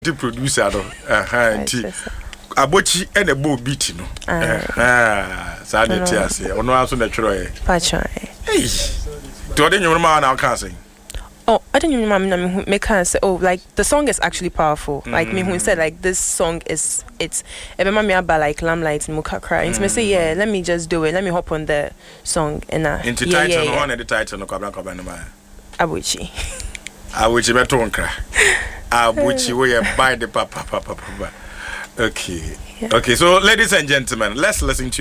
the producer no abochi and a bow beat no sad tears ono aso na twero e pacha hey to the new man now can say oh I didn't even make her say oh like the song is actually powerful like me who said like this song is it's every me about like lamplight in Mukakra and me say yeah let me just do it let me hop on the song and into title no one the title no kwabra no ma abochi beto nkra abochi we buy the papa okay so ladies and gentlemen let's listen to